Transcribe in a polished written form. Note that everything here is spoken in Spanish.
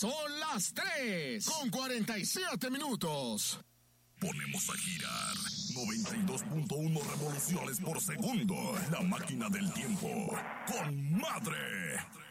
Son las 3:47. Ponemos a girar 92.1 revoluciones por segundo. La máquina del tiempo. ¡Con madre!